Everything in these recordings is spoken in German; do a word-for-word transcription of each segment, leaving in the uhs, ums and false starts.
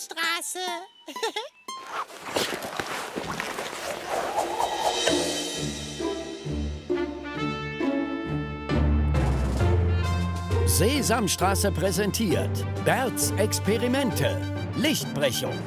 Sesamstraße. Sesamstraße präsentiert Berts Experimente. Lichtbrechung.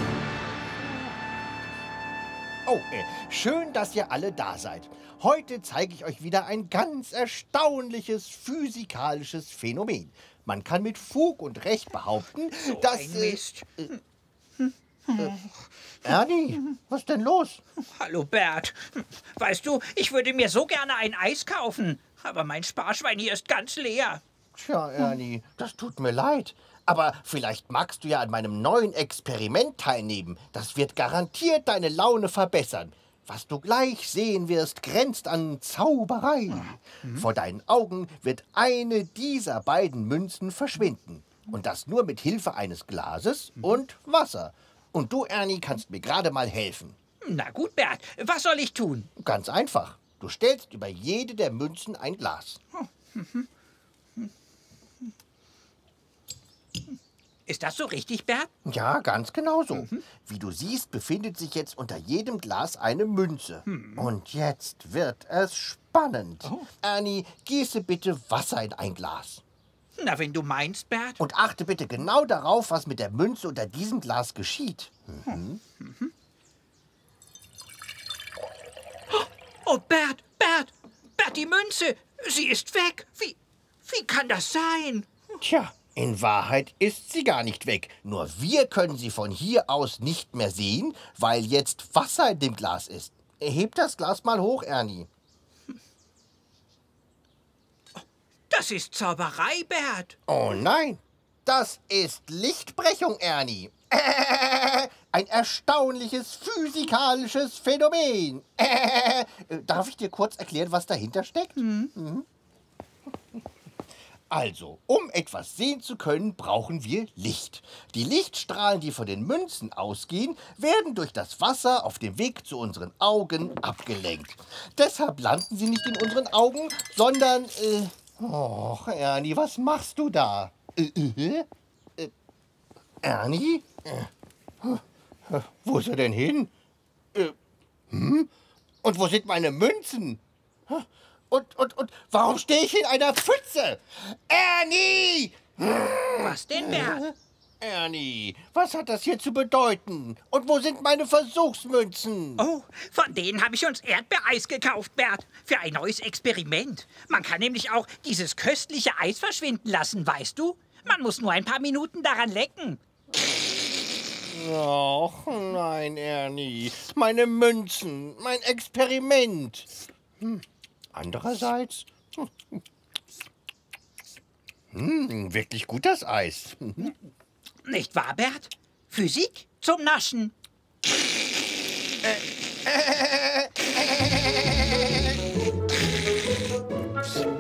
Oh, äh, schön, dass ihr alle da seid. Heute zeige ich euch wieder ein ganz erstaunliches physikalisches Phänomen. Man kann mit Fug und Recht behaupten, So dass... ein Mist. Äh, äh, äh, Ernie, was ist denn los? Hallo Bert. Weißt du, ich würde mir so gerne ein Eis kaufen, aber mein Sparschwein hier ist ganz leer. Tja, Ernie, das tut mir leid. Aber vielleicht magst du ja an meinem neuen Experiment teilnehmen. Das wird garantiert deine Laune verbessern. Was du gleich sehen wirst, grenzt an Zauberei. Mhm. Vor deinen Augen wird eine dieser beiden Münzen verschwinden. Und das nur mit Hilfe eines Glases mhm. und Wasser. Und du, Ernie, kannst mir gerade mal helfen. Na gut, Bert, was soll ich tun? Ganz einfach. Du stellst über jede der Münzen ein Glas. Mhm. Ist das so richtig, Bert? Ja, ganz genau so. Mhm. Wie du siehst, befindet sich jetzt unter jedem Glas eine Münze. Mhm. Und jetzt wird es spannend. Oh. Ernie, gieße bitte Wasser in ein Glas. Na, wenn du meinst, Bert. Und achte bitte genau darauf, was mit der Münze unter diesem Glas geschieht. Mhm. Mhm. Oh, Bert, Bert, Bert, die Münze, sie ist weg. Wie, wie kann das sein? Tja. In Wahrheit ist sie gar nicht weg. Nur wir können sie von hier aus nicht mehr sehen, weil jetzt Wasser in dem Glas ist. Heb das Glas mal hoch, Ernie. Das ist Zauberei, Bert. Oh nein, das ist Lichtbrechung, Ernie. Ein erstaunliches physikalisches Phänomen. Darf ich dir kurz erklären, was dahinter steckt? Mhm. Mhm. Also, um etwas sehen zu können, brauchen wir Licht. Die Lichtstrahlen, die von den Münzen ausgehen, werden durch das Wasser auf dem Weg zu unseren Augen abgelenkt. Deshalb landen sie nicht in unseren Augen, sondern... Äh, Och, Ernie, was machst du da? Äh, äh, äh, Ernie? Äh, wo ist er denn hin? Äh, hm? Und wo sind meine Münzen? Und, und, und warum stehe ich in einer Pfütze? Ernie! Was denn, Bert? Ernie, was hat das hier zu bedeuten? Und wo sind meine Versuchsmünzen? Oh, von denen habe ich uns Erdbeereis gekauft, Bert. Für ein neues Experiment. Man kann nämlich auch dieses köstliche Eis verschwinden lassen, weißt du? Man muss nur ein paar Minuten daran lecken. Och nein, Ernie. Meine Münzen, mein Experiment. Hm. Andererseits, hm, wirklich gut das Eis. Nicht wahr, Bert? Physik zum Naschen. Äh, äh,